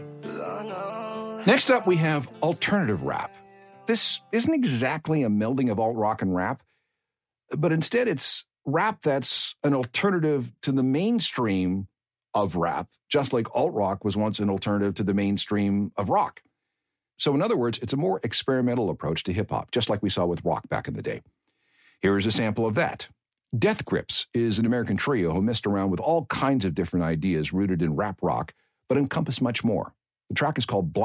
Next up, we have alternative rap. This isn't exactly a melding of alt-rock and rap, but instead it's rap that's an alternative to the mainstream of rap, just like alt-rock was once an alternative to the mainstream of rock. So in other words, it's a more experimental approach to hip-hop, just like we saw with rock back in the day. Here is a sample of that. Death Grips is an American trio who messed around with all kinds of different ideas rooted in rap rock, but encompass much more. The track is called Black.